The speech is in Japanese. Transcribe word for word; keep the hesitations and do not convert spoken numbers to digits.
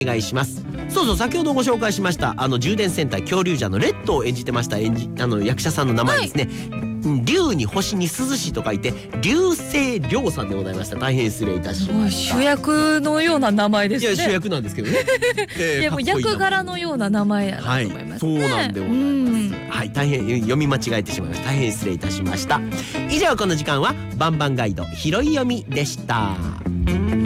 お願いします。そうそう、先ほどご紹介しましたあの充電戦隊恐竜じゃのレッドを演じてました演じあの役者さんの名前ですね、はい、竜に星に涼しと書いて竜星涼さんでございました。大変失礼いたしました。 主役のような名前ですね。 いや主役なんですけどね、 えー、いやもう役柄のような名前やなと思いますね、はい、 そうなんでございます。はい、大変読み間違えてしまいました。大変失礼いたしました。以上この時間はバンバンガイド拾い読みでした。